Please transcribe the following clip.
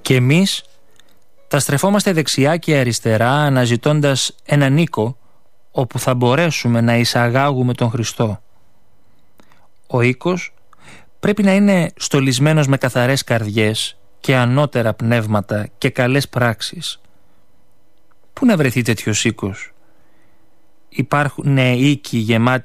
Και εμείς τα στρεφόμαστε δεξιά και αριστερά, αναζητώντας έναν οίκο όπου θα μπορέσουμε να εισαγάγουμε τον Χριστό. Ο οίκος πρέπει να είναι στολισμένος με καθαρές καρδιές και ανώτερα πνεύματα και καλές πράξεις. Πού να βρεθεί τέτοιος οίκος? Υπάρχουν οίκοι γεμάτοι